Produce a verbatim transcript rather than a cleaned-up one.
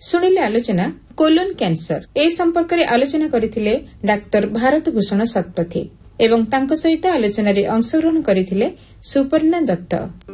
ଶୁଣିଲେ ଆଲୋଚନା colon cancer ଏ ସମ୍ପର୍କରେ ଆଲୋଚନା କରିଥିଲେ ଡାକ୍ତର ଭାରତ ଭୂଷଣ ଶତପଥୀ ଏବଂ ତାଙ୍କ ସହିତ ଆଲୋଚନାରେ ଅଂଶଗ୍ରହଣ କରିଥିଲେ ସୁପର୍ଣ୍ଣା ଦତ୍ତ।